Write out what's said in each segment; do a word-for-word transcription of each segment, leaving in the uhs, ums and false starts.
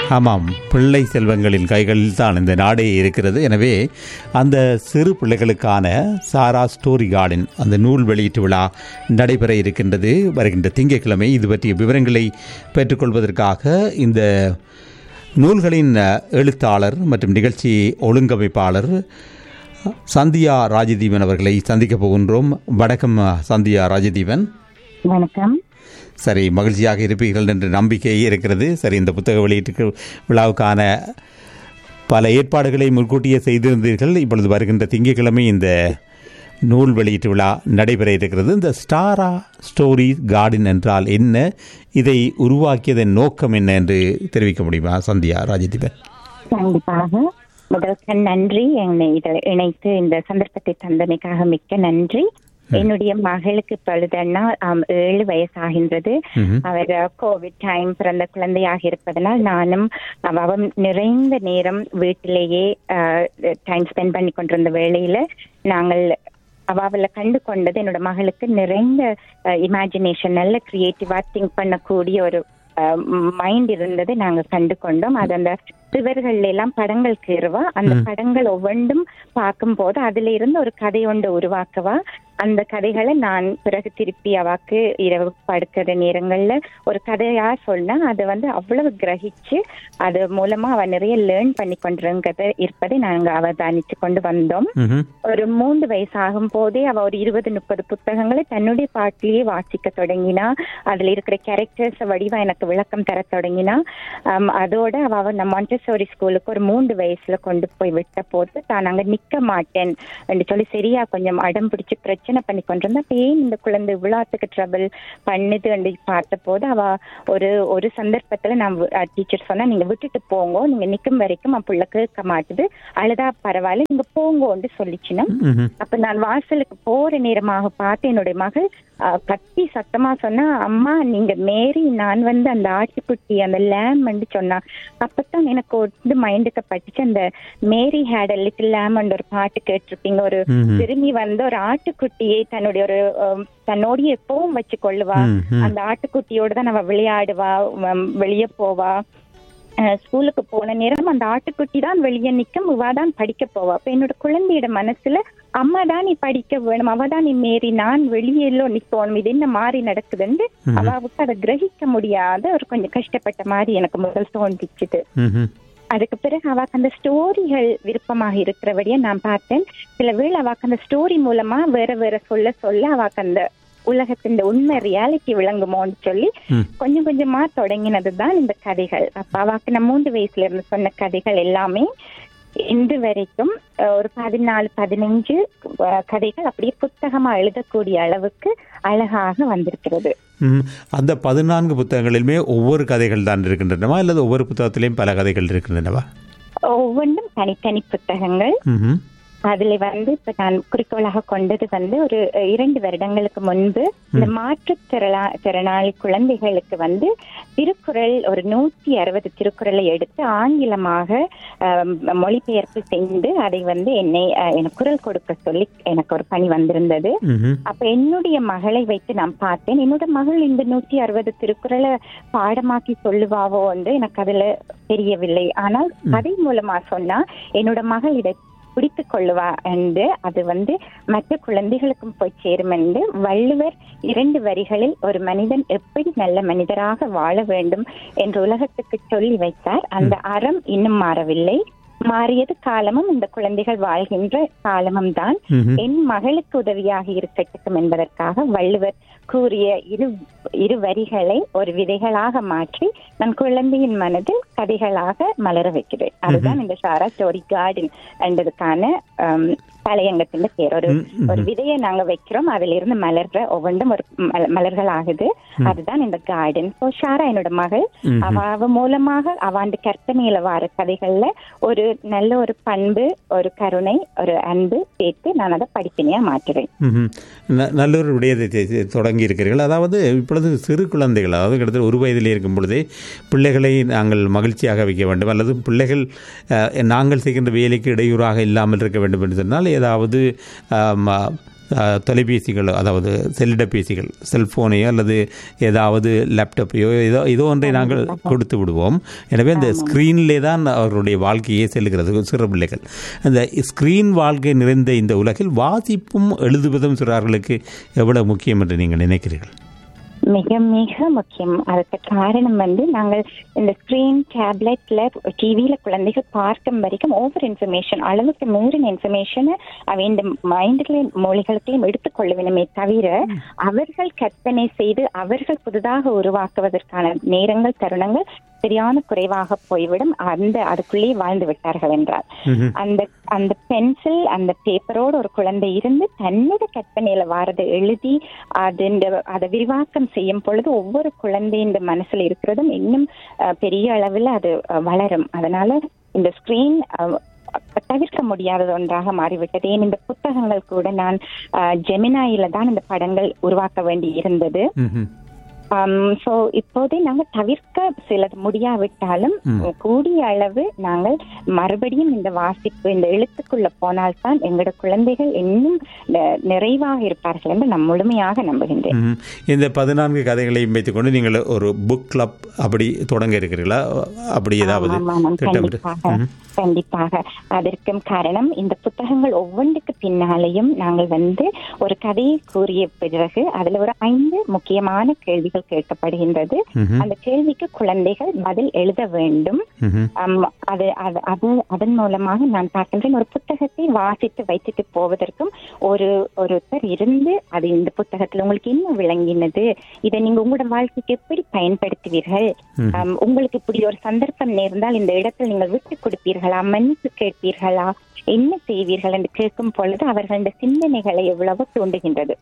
ஆமாம், பிள்ளை செல்வங்களின் கைகளில் தான் இந்த நாடே இருக்கிறது. எனவே அந்த சிறு பிள்ளைகளுக்கான சாரா ஸ்டோரி கார்டன் அந்த நூல் வெளியீட்டு விழா நடைபெற இருக்கின்றது வருகின்ற திங்கட்கிழமை. இது பற்றிய விவரங்களை பெற்றுக்கொள்வதற்காக இந்த நூல்களின் எழுத்தாளர் மற்றும் நிகழ்ச்சி ஒழுங்கமைப்பாளர் சந்தியா ராஜதீவன் அவர்களை சந்திக்கப் போகின்றோம். வணக்கம் சந்தியா ராஜதீவன். வணக்கம். சரி, மகிழ்ச்சியாக இருப்பீர்கள் என்ற நம்பிக்கையே இருக்கிறது. சரி, இந்த புத்தக வெளியீட்டு விழாவுக்கான பல ஏற்பாடுகளை முன்கூட்டியே செய்திருந்தீர்கள். இப்பொழுது வருகின்ற திங்கட்கிழமை இந்த நூல் வெளியீட்டு விழா நடைபெற இருக்கிறது. இந்த ஸ்டாரா ஸ்டோரி கார்டன் என்றால் என்ன, இதை உருவாக்கியதன் நோக்கம் என்ன என்று தெரிவிக்க முடியுமா சந்தியா ராஜதீபன்? கண்டிப்பாக. முதலுக்கு நன்றி, என்னை இதில் இணைத்து இந்த சந்தர்ப்பத்தை தந்தமைக்காக மிக்க நன்றி. என்னுடைய மகளுக்கு இப்பொழுதுன்னா ஏழு வயசாகின்றது. அவர் கோவிட் டைம் பிறந்த குழந்தையாக இருப்பதனால் நானும் அவ நிறைந்த நேரம் வீட்டிலேயே டைம் ஸ்பெண்ட் பண்ணி கொண்டிருந்த வேளையில நாங்கள் அவாவில் கண்டு கொண்டது என்னோட மகளுக்கு நிறைந்த இமேஜினேஷன், நல்ல கிரியேட்டிவா திங்க் பண்ணக்கூடிய ஒரு மைண்ட் இருந்தது நாங்க கண்டு கொண்டோம். அது அந்த சிவர்கள் எல்லாம் படங்கள் கீறுவா, அந்த படங்கள் ஒவ்வொன்றும் பார்க்கும் போது அதுல இருந்து ஒரு கதை ஒன்று உருவாக்கவா, அந்த கதைகளை நான் பிறகு திருப்பி அவாக்கு இரவு படுக்கிற நேரங்கள்ல ஒரு கதையா சொன்னா அது வந்து அவ்வளவு கிரகிச்சு அது மூலமா அவ நிறைய லேர்ன் பண்ணி கொண்டிருக்கிறது இருப்பதை நாங்க அவதானிச்சு கொண்டு வந்தோம். ஒரு மூன்று வயசு ஆகும் போதே அவ ஒரு இருபது முப்பது புத்தகங்களை தன்னுடைய பாட்டிலேயே வாசிக்க தொடங்கினா. அதுல இருக்கிற கேரக்டர்ஸ் வடிவா எனக்கு விளக்கம் தர தொடங்கினா. அதோட அவ நம்ம மாண்டெசோரி ஸ்கூலுக்கு ஒரு மூன்று வயசுல கொண்டு போய் விட்ட போது தான் அங்க நிக்க மாட்டேன் என்று சொல்லி சரியா கொஞ்சம் அடம் பிடிச்சு பிரச்சனை பண்ணி கொண்டிருந்தா. ஏன் இந்த குழந்தை விழாத்துக்கு ட்ரபிள் பண்ணுது என்று பார்த்த போது அவ ஒரு ஒரு சந்தர்ப்பத்துல நான் டீச்சர் சொன்னா, நீங்க விட்டுட்டு போங்க, நீங்க நிக்கும் வரைக்கும் அப்ப பிள்ளை கேட்க மாட்டுது, அழுதா பரவாயில்ல, நீங்க போங்கன்னு சொல்லிச்சுன்னா. அப்ப நான் வாசலுக்கு போற நேரமாக பார்த்து என்னுடைய மகள் கத்தி சத்தமா சொன்னா, அம்மா நீங்க மேரி, நான் வந்து அந்த ஆட்டுக்குட்டி அந்த லேம் வந்து சொன்னா. அப்பதான் எனக்கு வந்து மைண்டுக்கு பட்டுச்சு, அந்த மேரி ஹேட் அ லிட்டில் லேம் ஒரு பாட்டு கேட்டிருப்பீங்க. ஒரு திரும்பி வந்து ஒரு ஆட்டுக்குட்டியை தன்னுடைய ஒரு தன்னோடைய எப்பவும் வச்சு கொள்ளுவா, அந்த ஆட்டுக்குட்டியோட தான் அவ விளையாடுவா, வெளியே போவா. ஸ்கூலுக்கு போன நேரம் அந்த ஆட்டுக்குட்டி தான் வெளியே நிக்கும், இவாதான் படிக்க போவா. அப்ப என்னோட குழந்தையோட மனசுல அம்மா தான் நீ படிக்க வேணும், அவதான் நீ மேரி, நான் வெளியேலோ நிக்கணும், இது என்ன மாறி நடக்குதுன்னு அவாவுக்கு அதை கிரகிக்க முடியாத ஒரு கொஞ்சம் கஷ்டப்பட்ட மாதிரி எனக்கு முதல் தோன்றிச்சுது. அதுக்கு பிறகு அவாக்கு அந்த ஸ்டோரிகள் விருப்பமாக இருக்கிறபடியே நான் பார்த்தேன். சில வேளை அவாக்கு அந்த ஸ்டோரி மூலமா வேற வேற சொல்ல சொல்ல அவாக்கு அந்த உலகத்தின் உண்மை ரியாலிட்டி விளங்குமோன்னு சொல்லி கொஞ்சம் கொஞ்சமா தொடங்கினதுதான் இந்த கதைகள். அப்ப அவாக்கு நான் மூன்று வயசுல இருந்து சொன்ன கதைகள் எல்லாமே இன்று வரைக்கும் ஒரு பதினாலு பதினஞ்சு கதைகள் அப்படியே புத்தகமா எழுதக்கூடிய அளவுக்கு அழகாக வந்திருக்கிறது. அந்த பதினான்கு புத்தகங்களிலுமே ஒவ்வொரு கதைகள் தான் இருக்கின்றனவா, அல்லது ஒவ்வொரு புத்தகத்திலையும் பல கதைகள் இருக்கின்றனவா? ஒவ்வொன்றும் தனித்தனி புத்தகங்கள். அதுல வந்து இப்ப நான் குறிக்கோளாக கொண்டது வந்து ஒரு இரண்டு வருடங்களுக்கு முன்பு இந்த மாற்றுத்திறனா திறனாளி குழந்தைகளுக்கு வந்து திருக்குறள் ஒரு நூத்தி அறுபது திருக்குறளை எடுத்து ஆங்கிலமாக மொழிபெயர்ப்பு செய்து அதை வந்து என்னை எனக்கு குரல் கொடுக்க சொல்லி எனக்கு ஒரு பணி வந்திருந்தது. அப்ப என்னுடைய மகளை வைத்து நான் பார்த்தேன். என்னோட மகள் இந்த நூத்தி அறுபது திருக்குறளை பாடமாக்கி சொல்லுவாவோ வந்து எனக்கு அதுல தெரியவில்லை. ஆனால் கதை மூலமா சொன்னா என்னோட மகள் இதை பிடித்து கொள்ளுவா என்று அது வந்து மற்ற குழந்தைகளுக்கும் போய் சேரும் என்று வள்ளுவர் இரண்டு வரிகளில் ஒரு மனிதன் எப்படி நல்ல மனிதராக வாழ வேண்டும் என்று உலகத்துக்கு சொல்லி வைத்தார். அந்த அறம் இன்னும் மாறவில்லை. மாறியது காலமும் இந்த குழந்தைகள் வாழ்கின்ற காலமும் தான். என் மகளுக்கு உதவியாக இருக்கட்டும் என்பதற்காக வள்ளுவர் கூறிய இரு இரு வரிகளை ஒரு விதைகளாக மாற்றி நான் குழந்தையின் மனதில் கதைகளாக மலர வைக்கிறேன். அதுதான் இந்த சாரா ஸ்டோரி கார்டன் என்றதுக்கான தலையங்கத்தின் பேர். ஒரு ஒரு விதையை நாங்க வைக்கிறோம், அதுல இருந்து மலர்ற ஒவ்வொன்றும் ஒரு மலர்கள் ஆகுது. அதுதான் இந்த கார்டன். ஸோ ஷாரா என்னோட மகள், அவ அவ மூலமாக அவாண்டு கற்பனையில வார கதைகள்ல ஒரு நல்ல ஒரு பண்பு, ஒரு கருணை, ஒரு அன்பு சேர்த்து நான் அதை படிப்பினையா மாற்றுறேன். நல்ல ஒரு விடயத்தை தொடங்கி இருக்கிறீர்கள். அதாவது இப்பொழுது சிறு குழந்தைகள், அதாவது கிட்டத்தட்ட ஒரு வயதிலே இருக்கும் பொழுதே பிள்ளைகளை நாங்கள் மகிழ்ச்சியாக வைக்க வேண்டும், அல்லது பிள்ளைகள் நாங்கள் செய்கின்ற வேலைக்கு இடையூறாக இல்லாமல் இருக்க வேண்டும் என்று சொன்னால் ஏதாவது தொலைபேசிகள், அதாவது செல்லிடப்பேசிகள், செல்ஃபோனையோ அல்லது ஏதாவது லேப்டாப்பையோ ஏதோ ஏதோ ஒன்றை நாங்கள் கொடுத்து விடுவோம். எனவே அந்த ஸ்க்ரீனிலே தான் அவர்களுடைய வாழ்க்கையே செல்கிறது சிறு பிள்ளைகள். அந்த ஸ்க்ரீன் வாழ்க்கை நிறைந்த இந்த உலகில் வாசிப்பும் எழுதுவதும் சிறார்களுக்கு எவ்வளவு முக்கியம் என்று நீங்கள் நினைக்கிறீர்கள்? மிக மிக முக்கியம். அதுக்கு காரணம் வந்து நாங்கள் இந்த ஸ்கிரீன், டேப்லெட்ல, டிவியில குழந்தைகள் பார்க்கும் வரைக்கும் ஓவர் இன்ஃபர்மேஷன், அளவுக்கு மீறின இன்ஃபர்மேஷனை அவை இந்த மைண்டுகளையும் மொழிகளுக்களையும் எடுத்துக்கொள்ள வேண்டுமே தவிர அவர்கள் கற்பனை செய்து அவர்கள் புதிதாக உருவாக்குவதற்கான நேரங்கள், தருணங்கள் சரியான குறைவாக போய்விடும். அந்த அதுக்குள்ளேயே வாழ்ந்து விட்டார்கள் என்றால் அந்த அந்த பென்சில், அந்த பேப்பரோடு ஒரு குழந்தை இருந்து தன்னோட கற்பனையில வாரதை எழுதி அது அதை விரிவாக்கம் செய்யும் பொழுது ஒவ்வொரு குழந்தையின் மனசுல இருக்கிறதும் இன்னும் பெரிய அளவில் அது வளரும். அதனால இந்த ஸ்கிரீன் தவிர்க்க முடியாதது ஒன்றாக மாறிவிட்டது. ஏன் இந்த புத்தகங்கள் கூட நான் ஜெமினாயில தான் இந்த படங்கள் உருவாக்க வேண்டி இருந்தது. சோ இப்போதே நாங்கள் தவிர்க்க சிலது முடியாவிட்டாலும் கூடிய அளவு நாங்கள் மறுபடியும் இந்த வாசிப்பு, இந்த எழுத்துக்குள்ள போனால்தான் எங்களோட குழந்தைகள் இன்னும் நிறைவாக இருப்பார்கள் என்று நான் முழுமையாக நம்புகின்றேன். இந்த பதினான்கு கதைகளையும் வைத்துக் கொண்டு நீங்கள் ஒரு புக் கிளப் அப்படி தொடங்க இருக்கிறீர்களா? அப்படி ஏதாவது? கண்டிப்பாக. அதற்கும் காரணம் இந்த புத்தகங்கள் ஒவ்வொன்றுக்கு பின்னாலேயும் நாங்கள் வந்து ஒரு கதையை கூறிய பிறகு அதுல ஒரு ஐந்து முக்கியமான கேள்விகள் கேட்கப்படுகின்றது. அந்த கேள்விக்கு குழந்தைகள் பதில் எழுத வேண்டும். அது அதன் மூலமாக நான் பார்க்கின்றேன் ஒரு புத்தகத்தை வாசித்து வைத்துட்டு போவதற்கும் ஒரு ஒருத்தர் இருந்து அது இந்த புத்தகத்துல உங்களுக்கு என்ன விளங்கினது, இதை நீங்க உங்களோட வாழ்க்கைக்கு எப்படி பயன்படுத்துவீர்கள், உங்களுக்கு இப்படி ஒரு சந்தர்ப்பம் நேர்ந்தால் இந்த இடத்தில் நீங்கள் விட்டு கொடுப்பீர்கள், மன்னிப்பு கேட்பீர்களா, என்ன செய்வீர்கள் என்று கேட்கும் பொழுது அவர்கள் சிந்தனைகளை எவ்வளவு தூண்டுகின்றது.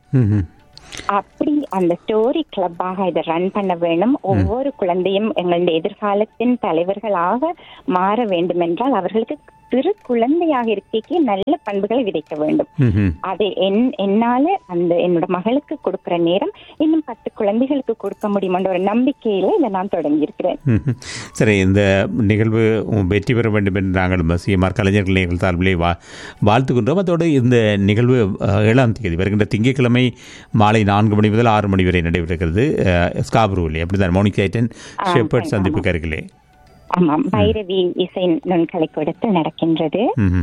அப்படி அந்த ஸ்டோரி கிளப்பாக இதை ரன் பண்ண வேணும். ஒவ்வொரு குழந்தையும் எங்களுடைய எதிர்காலத்தின் தலைவர்களாக மாற வேண்டும் என்றால் அவர்களுக்கு சிறு குழந்தையாக இருக்கைக்கு நல்ல பண்புகளை விதைக்க வேண்டும். அதை என்னால அந்த என்னோட மகளுக்கு கொடுக்கிற நேரம் இன்னும் பத்து குழந்தைகளுக்கு கொடுக்க முடியும் என்ற ஒரு நம்பிக்கையில இதை நான் தொடங்கி இருக்கிறேன். சரி, இந்த நிகழ்வு வெற்றி பெற வேண்டும் என்று நாங்கள் சிஎம்ஆர் கலைஞர்கள் நிகழ்வு சார்பிலே வா வாழ்த்துக்கின்றோம். அதோடு இந்த நிகழ்வு ஏழாம் தேதி வருகின்ற திங்கட்கிழமை மாலை நான்கு மணி முதல் ஆறு மணி வரை நடைபெறுகிறது. ஸ்காபரூவில் அப்படிதான் மோனிகேட்டன் ஷெப்பர்ட் சந்திப்புக்கு அருகிலே. ஆமாம், பைரவி இசை நுண்கலைக்கூடத்தில் நடக்கின்றது.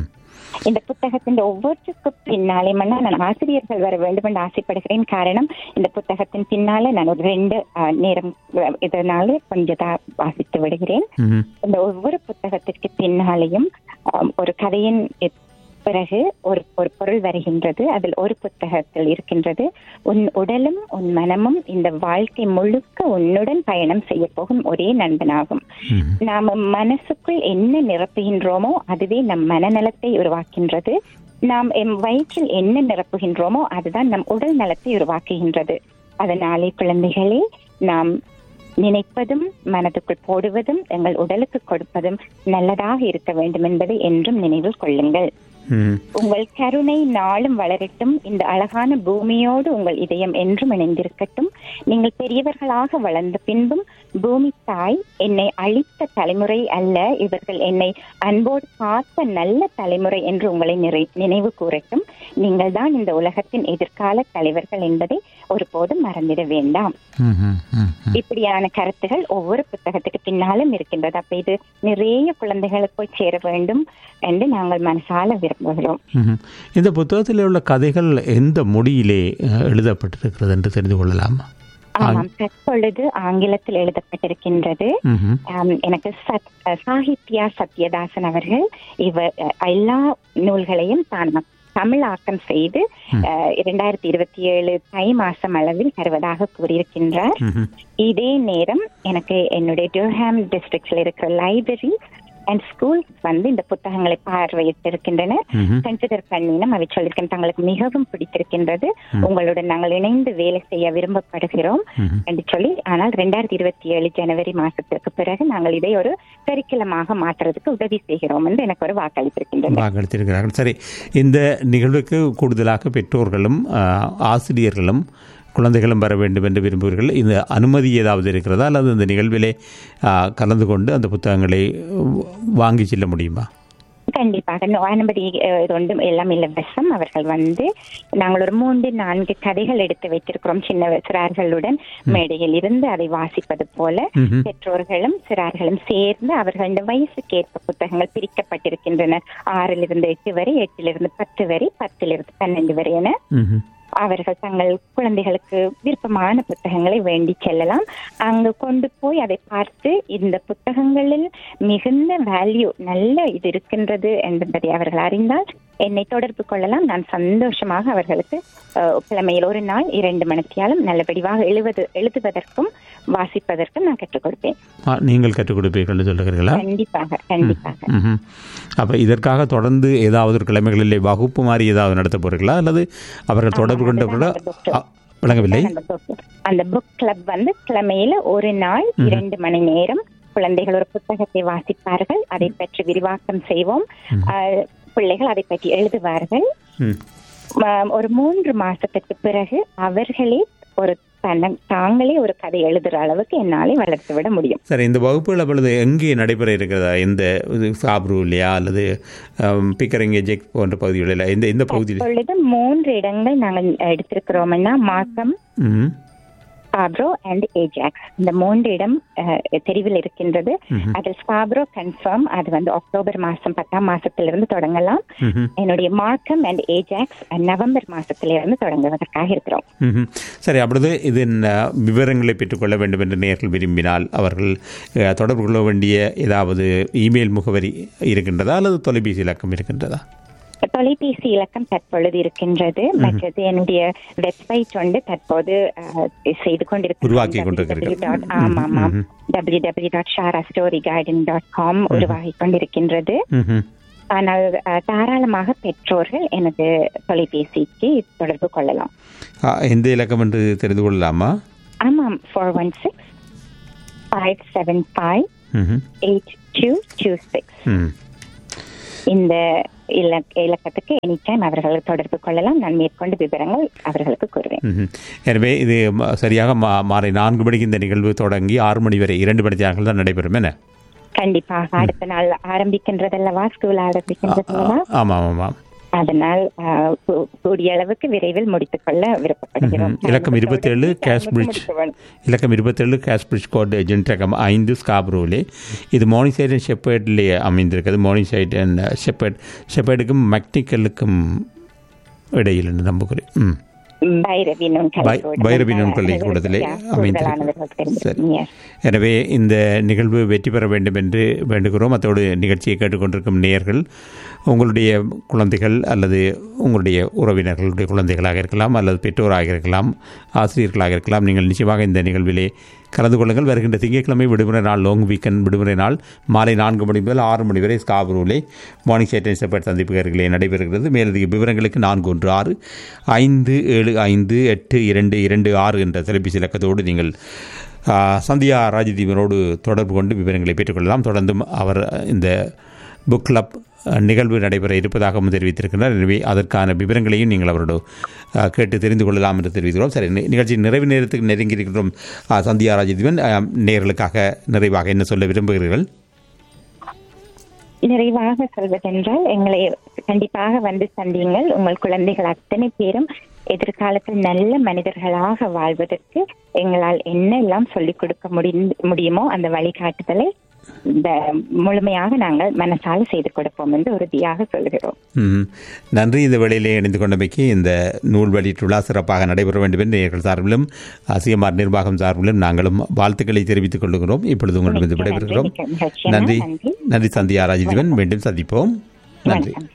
இந்த புத்தகத்தின் ஒவ்வொருக்கும் பின்னாலே மன்னா நான் ஆசிரியர்கள் வர வேண்டும் என்று ஆசைப்படுகிறேன். காரணம் இந்த புத்தகத்தின் பின்னால நான் ஒரு ரெண்டு நேரம் இதனால கொஞ்சம் வாசித்து விடுகிறேன். இந்த ஒவ்வொரு புத்தகத்திற்கு பின்னாலேயும் ஒரு கதையின் பிறகு ஒரு ஒரு பொருள் வருகின்றது. அதில் ஒரு புத்தகத்தில் இருக்கின்றது உன் உடலும் உன் மனமும் இந்த வாழ்க்கை முழுக்க உன்னுடன் பயணம் செய்ய போகும் ஒரே நண்பனாகும். நாம மனசுக்குள் என்ன நிரப்புகின்றோமோ அதுவே நம் மனநலத்தை உருவாக்கின்றது. நாம் எம் வயிற்றில் என்ன நிரப்புகின்றோமோ அதுதான் நம் உடல் நலத்தை உருவாக்குகின்றது. அதனாலே குழந்தைகளே, நாம் நினைப்பதும் மனதுக்குள் போடுவதும் எங்கள் உடலுக்கு கொடுப்பதும் நல்லதாக இருக்க வேண்டும் என்பதை என்றும் நினைவில் கொள்ளுங்கள். உங்கள் கருணை நாளும் வளரட்டும். இந்த அழகான பூமியோடு உங்கள் இதயம் என்றும் இணைந்திருக்கட்டும். நீங்கள் பெரியவர்களாக வளர்ந்த பின்பும் பூமி தாய் என்னை அழித்த தலைமுறை அல்ல, இவர்கள் என்னை அன்போடு பார்த்த நல்ல தலைமுறை என்று உங்களை நிறை நினைவு கூறட்டும். நீங்கள் தான் இந்த உலகத்தின் எதிர்கால தலைவர்கள் என்பதை ஒருபோதும் மறந்திட வேண்டாம். இப்படியான கருத்துகள் ஒவ்வொரு புத்தகத்துக்கு பின்னாலும் இருக்கின்றது. அப்ப இது நிறைய குழந்தைகளுக்கு போய் சேர வேண்டும் என்று நாங்கள் மனசால விரும்புகிறோம். இந்த புத்தகத்தில் உள்ள கதைகள் எந்த மொழியிலே எழுதப்பட்டிருக்கிறது என்று தெரிந்து கொள்ளலாமா? ஆமாம், தற்பொழுது ஆங்கிலத்தில் எழுதப்பட்டிருக்கின்றது. எனக்கு சாகித்யா சத்யதாசன் அவர்கள் இவர் எல்லா நூல்களையும் தான் தமிழாக்கம் செய்து இரண்டாயிரத்தி இருபத்தி ஏழு தை மாசம் அளவில் தருவதாக கூறியிருக்கின்றார். இதே நேரம் எனக்கு என்னுடைய டூர்ஹாம் டிஸ்ட்ரிக்ட்ல இருக்கிற லைப்ரரி அண்ட் ஸ்கூல்ஸ் வந்து இந்த புத்தகங்களை பார்வையிட்டிருக்கின்றன. கன்சிடர் பண்ணினும் அவை சொல்லியிருக்கேன், தங்களுக்கு மிகவும் பிடித்திருக்கின்றது, உங்களுடன் நாங்கள் இணைந்து வேலை செய்ய விரும்பப்படுகிறோம் என்று சொல்லி. ஆனால் இரண்டாயிரத்தி இருபத்தி ஏழு ஜனவரி மாசத்திற்கு பிறகு நாங்கள் இதை ஒரு கரிக்குலமாக மாற்றுறதுக்கு உதவி செய்கிறோம் என்று எனக்கு ஒரு வாக்களித்திருக்கின்றனர் வாக்களித்திருக்கிறார்கள். சரி, இந்த நிகழ்வுக்கு கூடுதலாக பெற்றோர்களும் ஆசிரியர்களும் குழந்தைகளும் வர வேண்டும் என்று விரும்புவீர்கள். இந்த அனுமதி ஏதாவது இருக்கிறதா, அல்லது இந்த நிகழ்விலே கலந்து கொண்டு அந்த புத்தகங்களை வாங்கி செல்ல முடியுமா? கண்டிப்பாக நோ- அனுமதி அஹ், இது ஒன்றும் எல்லாம் இலவசம். அவர்கள் வந்து நாங்கள் ஒரு மூன்று நான்கு கதைகள் எடுத்து வைத்திருக்கிறோம் சின்ன சிறார்களுடன் மேடையில் இருந்து அதை வாசிப்பது போல. ம்ஹும். பெற்றோர்களும் சிறார்களும் சேர்ந்து அவர்களின் வயசுக்கேற்ப புத்தகங்கள் பிரிக்கப்பட்டிருக்கின்றன. ஆறிலிருந்து எட்டு வரை, எட்டிலிருந்து பத்து வரை, பத்திலிருந்து பன்னெண்டு வரை என ம்ஹும். அவர்கள் தங்கள் குழந்தைகளுக்கு விருப்பமான புத்தகங்களை வேண்டி செல்லலாம். அங்கு கொண்டு போய் அதை பார்த்து இந்த புத்தகங்களில் மிகுந்த வேல்யூ நல்ல இது இருக்கின்றது என்பதை அவர்கள் அறிந்தால் என்னை தொடர்பு கொள்ளலாம். நான் சந்தோஷமாக அவர்களுக்கு அஹ், கிழமையில் ஒரு நாள் இரண்டு மணித்தியாலும் நல்லபடியாக எழுவது எழுதுவதற்கும் வாசிப்பதற்கும் நான் கற்றுக் கொடுப்பேன். ஆ, நீங்கள் கற்றுக் கொடுப்பீர்கள் என்று சொல்லுகிறீர்களா? கண்டிப்பாக கண்டிப்பாக. ம்ஹும். அப்ப இதற்காக தொடர்ந்து ஏதாவது ஒரு கிழமைகளிலே வகுப்பு மாதிரி ஏதாவது நடத்த போறீங்களா அல்லது அவர்கள் தொடர்பு கொண்ட அதுதான் அந்த book club. விளங்கவில்லை? அந்த book- அந்த புக் கிளப் வந்து கிழமையில ஒரு நாள் இரண்டு மணி நேரம் குழந்தைகள் ஒரு புத்தகத்தை வாசிப்பார்கள். அதை பற்றி விரிவாக்கம் செய்வோம். அஹ், பிள்ளைகள் அதை பற்றி எழுதுவார்கள். ம். ம- ஒரு மூன்று மாசத்துக்கு பிறகு அவர்களே ஒரு தன்ன- தாங்களே ஒரு கதை எழுதுற அளவுக்கு என்னாலே வளர்த்து விட முடியும். சரி, இந்த வகுப்புகள் அப்பொழுது எங்கே நடைபெற இருக்கிறதா? இந்த சாப்ரூ இல்லையா அல்லது பிக்கரிங் எஜெக் போன்ற பகுதிகளில் இந்த இந்த பகுதியில்? இப்பொழுது மூன்று இடங்கள் நாங்கள் எடுத்திருக்கிறோம்னா மாசம், ம். ஸ்காப்ரோ அண்ட் ஏஜாக்ஸ் இந்த மூன்று இடம் அஹ், தெரிவில் இருக்கின்றது. அதில் ஸ்காப்ரோ கன்ஃபார்ம் அது வந்து அக்டோபர் மாசம் பத்தாம் மாசத்திலிருந்து தொடங்கலாம். ம்ஹும். என்னுடைய மார்க்கம் அண்ட் ஏஜாக்ஸ் நவம்பர் மாசத்திலிருந்து தொடங்குவதற்காக இருக்கிறோம். ம்ஹும். சரி, அப்பொழுது இதன் அஹ், விவரங்களை பெற்றுக்கொள்ள வேண்டும் என்று நேர்கள் விரும்பினால் அவர்கள் அஹ், தொடர்பு கொள்ள வேண்டிய ஏதாவது இமெயில் முகவரி இருக்கின்றதா அல்லது தொலைபேசி இலக்கம் இருக்கின்றதா? தொலைபேசி இலக்கம் தற்பொழுது இருக்கின்றது. மற்றது என்னுடைய வெப்சைட் வந்து தற்போது அஹ், செய்து உருவாக்கி கொண்டிருக்கிறோம். கொண்டிருக்கிறீர்கள். ஆமா ஆமாம் W W dot Shara story கைடன் dot com உருவாகி கொண்டிருக்கின்றது. ம்ஹும். ஆனால் அஹ், தாராளமாக பெற்றோர்கள் எனது தொலைபேசிக்கு தொடர்பு கொள்ளலாம். ஆ, எந்த இலக்கம் என்று தெரிந்து கொள்ளலாமா? ஆமாம், four one six five seven five ம்ஹும். எயிட் டூ டூ சிக்ஸ் ம். இந்த இலக் இலக்கத்துக்கு எனி டைம் அவர்களை தொடர்பு கொள்ளலாம். நான் மேற்கொண்டு விவரங்கள் அவர்களுக்கு கூறுவேன். ம்ஹும். எனவே இது ம- சரியாக மா மாலை நான்கு மணிக்கு இந்த நிகழ்வு தொடங்கி ஆறு மணி வரை இரண்டு மணி நேரங்கள் தான் நடைபெறும் என்ன? கண்டிப்பாக அடுத்த நாள் ஆரம்பிக்கின்றதல்லவா, ஸ்கூல் ஆரம்பிக்கின்றதல்லவா, ஆமாம் ஆமாம். அதனால் அஹ், கூ- கூடிய அளவுக்கு விரைவில் முடித்துக் கொள்ள விருப்பப்படுகிறோம். இலக்கம் இருபத்தேழு கேஷ்பிரிட்ஜ் இலக்கம் இருபத்தேழு கேஷ்பிரிட்ஜ் கோட் ஜென்ட்ரகம் ஐந்து ஸ்காப்ரோலே. இது மார்னிங் சைட் அண்ட் ஷெப்பர்ட்லே அமைந்திருக்கிறது. மார்னிங் சைட் அண்ட் ஷெப்பர்ட் ஷெப்பர்டுக்கும் மெக்னிக்கலுக்கும் இடையில் என்று நம்புகிறேன். ம். பைரவி நுண்கலை பை- கூடம். பைரவி நுண்கலை கூடத்திலே அமைந்திருக்கிறது. கூடுதலானவர்கள் தெரிந்து- சரி. Yes. எனவே இந்த நிகழ்வு வெற்றி பெற வேண்டும் என்று வேண்டுகிறோம். அத்தோடு நிகழ்ச்சியை கேட்டுக்கொண்டிருக்கும் நேயர்கள் உங்களுடைய குழந்தைகள் அல்லது உங்களுடைய உறவினர்களுடைய குழந்தைகளாக இருக்கலாம் அல்லது பெற்றோராக இருக்கலாம், ஆசிரியர்களாக இருக்கலாம். நீங்கள் நிச்சயமாக இந்த நிகழ்விலே கலந்து கொள்ளுங்கள். வருகின்ற திங்கட்கிழமை விடுமுறை நாள், லாங் வீக்கெண்ட் விடுமுறை நாள், மாலை நான்கு மணி முதல் ஆறு மணி வரை ஸ்காபரூலே மார்னிங் சைட் அண்ட் ஷெப்பர்ட் சந்திப்புகளிலே நடைபெறுகிறது. மேலதிக விவரங்களுக்கு நான்கு ஒன்று ஆறு ஐந்து ஏழு ஐந்து எட்டு இரண்டு இரண்டு ஆறு என்ற தொலைபேசி இலக்கத்தோடு நீங்கள் ஆ, சந்தியா ராஜதீவனோடு தொடர்பு கொண்டு விவரங்களை பெற்றுக்கொள்ளலாம். தொடர்ந்தும் அவர் இந்த புக் கிளப் நிகழ்வு நடைபெற இருப்பதாகவும் தெரிவித்திருக்கிறார். எனவே அதற்கான விவரங்களையும் நீங்கள் அவரோடு ஆ, கேட்டு தெரிந்து கொள்ளலாம் என்று தெரிவிக்கிறோம். சரி, நி- நிகழ்ச்சியின் நிறைவு நேரத்துக்கு நெருங்கி இருக்கிறோம். ஆ, சந்தியா ராஜதீவன், ஆ, நேயர்களுக்காக நிறைவாக என்ன சொல்ல விரும்புகிறீர்கள்? நிறைவாக சொல்வதென்றால் எங்களை கண்டிப்பாக வந்து சந்தியுங்கள். உங்கள் குழந்தைகள் அத்தனை பேரும் எதிர்காலத்தில் நல்ல மனிதர்களாக வாழ்வதற்கு எங்களால் என்னெல்லாம் சொல்லிக் கொடுக்க முடிந்து முடியுமோ அந்த வழிகாட்டுதலை இந்த முழுமையாக நாங்கள் மனசால செய்து கொடுப்போம் என்று உறுதியாக சொல்கிறோம். ம். நன்றி. இந்த வேளையிலே இணைந்து கொண்டமைக்கு இந்த நூல் வெளியீட்டு விழா சிறப்பாக நடைபெற வேண்டும் என்று நேயர்கள் சார்பிலும் சிஎம்ஆர் நிர்வாகம் சார்பிலும் நாங்களும் வாழ்த்துக்களை தெரிவித்துக் கொள்கிறோம். இப்பொழுது உங்களிடம் விடைபெறுகிறோம். நன்றி. நன்றி சந்தியா ராஜதீவன். மீண்டும் சந்திப்போம். நன்றி.